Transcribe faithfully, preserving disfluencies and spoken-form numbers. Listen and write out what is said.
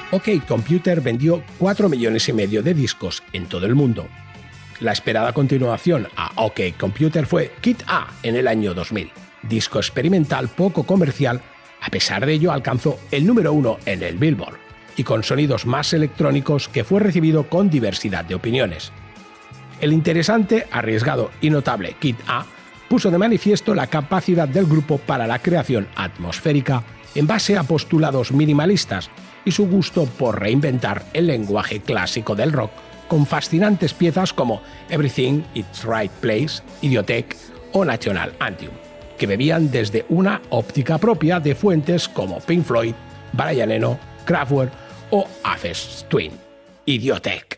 OK Computer vendió cuatro millones y medio de discos en todo el mundo. La esperada continuación a OK Computer fue Kid A en el año dos mil, disco experimental poco comercial. A pesar de ello alcanzó el número uno en el Billboard y con sonidos más electrónicos, que fue recibido con diversidad de opiniones. El interesante, arriesgado y notable Kid A puso de manifiesto la capacidad del grupo para la creación atmosférica en base a postulados minimalistas y su gusto por reinventar el lenguaje clásico del rock con fascinantes piezas como Everything Its Right Place, Idioteque o National Anthem, que bebían desde una óptica propia de fuentes como Pink Floyd, Brian Eno, Kraftwerk o Aphex Twin. Idioteque